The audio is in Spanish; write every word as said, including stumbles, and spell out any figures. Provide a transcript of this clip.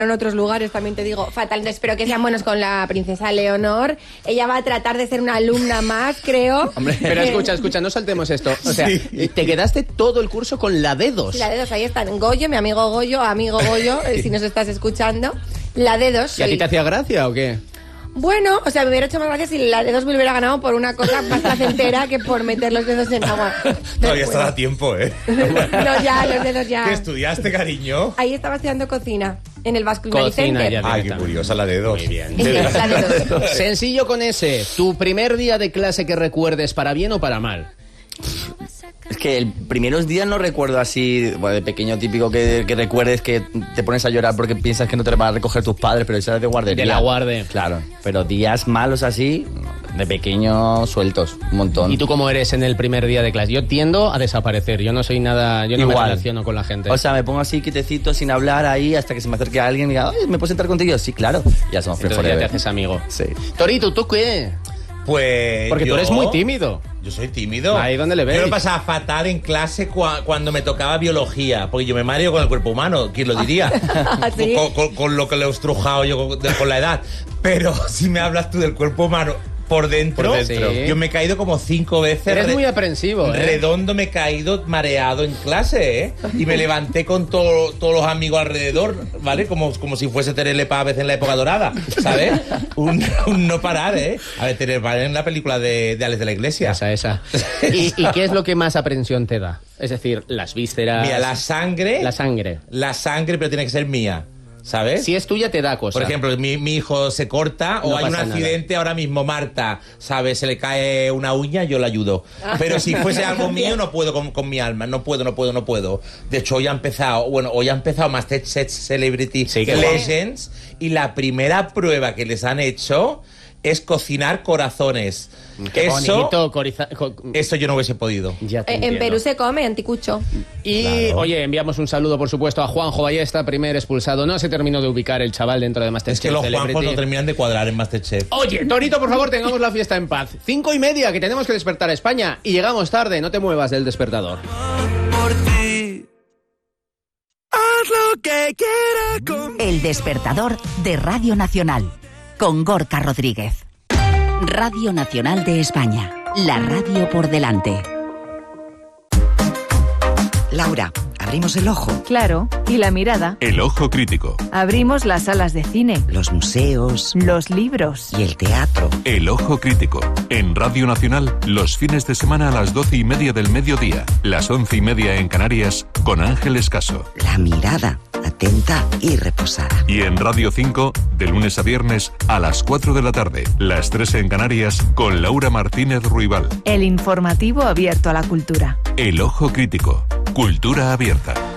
en otros lugares, también te digo, fatal. Espero que sean buenos con la princesa Leonor. Ella va a tratar de ser una alumna más, creo. Hombre, pero escucha, escucha, no saltemos esto. O sea, sí. Te quedaste todo el curso con la D dos. Sí, la D dos, ahí están. Goyo, mi amigo Goyo, amigo Goyo, si nos estás escuchando. La D dos. ¿Y a ti te hacía gracia o qué? Bueno, o sea, me hubiera hecho más gracia si la D dos me hubiera ganado por una cosa más placentera que por meter los dedos en agua. Todavía está a tiempo, ¿eh? No, ya, los dedos ya. ¿Qué estudiaste, cariño? Ahí estaba estudiando cocina, en el Basque Culinary Center. Ay, qué curiosa la D dos. Muy bien. La D dos. Sencillo con ese. ¿Tu primer día de clase que recuerdes para bien o para mal? Es que el primeros días no recuerdo así, bueno, de pequeño típico que, que recuerdes que te pones a llorar porque piensas que no te van a recoger tus padres, pero eso es de guardería. De la guarde. Claro, pero días malos así, de pequeño sueltos, un montón. ¿Y tú cómo eres en el primer día de clase? Yo tiendo a desaparecer, yo no soy nada, yo no Igual. me relaciono con la gente. O sea, me pongo así quietecito sin hablar ahí hasta que se me acerque alguien y diga, oye, ¿me puedo sentar contigo? Sí, claro. Ya somos friends Entonces ya forever. te haces amigo. Sí. Torito, ¿tú qué? Pues Porque yo, tú eres muy tímido. Yo soy tímido. Ahí donde le ves. Yo lo pasaba fatal en clase cua, cuando me tocaba biología, porque yo me mareo con el cuerpo humano, ¿quién lo diría? ¿Sí? con, con, con lo que le he estrujado yo con, con la edad. Pero si me hablas tú del cuerpo humano por dentro, Por dentro. yo me he caído como cinco veces. Eres re, muy aprensivo, ¿eh? Redondo me he caído mareado en clase, ¿eh? Y me levanté con todo, todos los amigos alrededor, ¿vale? Como, como si fuese Terele Pávez en la época dorada, ¿sabes? Un, un no parar, ¿eh? A ver, Terele Pávez en la película de, de Alex de la Iglesia. Esa, esa. ¿Y, ¿Y qué es lo que más aprensión te da? Es decir, las vísceras... Mira, la sangre... La sangre. La sangre, pero tiene que ser mía. ¿Sabes? Si es tuya, te da cosa. Por ejemplo, mi, mi hijo se corta No o hay un pasa accidente ahora mismo, Marta, ¿sabes? Se le cae una uña, yo la ayudo. Pero si fuese algo mío, no puedo con, con mi alma. No puedo, no puedo, no puedo. De hecho, hoy ha empezado, bueno, hoy ha empezado MasterChef Celebrity Sí, Legends y la primera prueba que les han hecho es cocinar corazones. Qué eso, bonito, coriza... co- eso yo no hubiese podido. Ya te En entiendo. Perú se come anticucho. Y, Claro. oye, enviamos un saludo, por supuesto, a Juanjo Ballesta, primer expulsado. No se terminó de ubicar el chaval dentro de MasterChef Es que los Celebrity. Juanjos no terminan de cuadrar en MasterChef. Oye, Torito, por favor, tengamos la fiesta en paz. Cinco y media, que tenemos que despertar a España. Y llegamos tarde, no te muevas del despertador. Por ti. Haz lo que quieras con... El despertador de Radio Nacional, con Gorka Rodríguez. Radio Nacional de España, la radio por delante. Laura, abrimos el ojo. Claro, y la mirada. El ojo crítico. Abrimos las salas de cine, Los museos los libros. y el teatro. El ojo crítico. En Radio Nacional, los fines de semana a las doce y media del mediodía, las once y media en Canarias, con Ángeles Caso. La mirada, atenta y reposada. Y en Radio cinco, de lunes a viernes, a las cuatro de la tarde, las tres en Canarias, con Laura Martínez Ruibal. El informativo abierto a la cultura. El ojo crítico. Cultura abierta.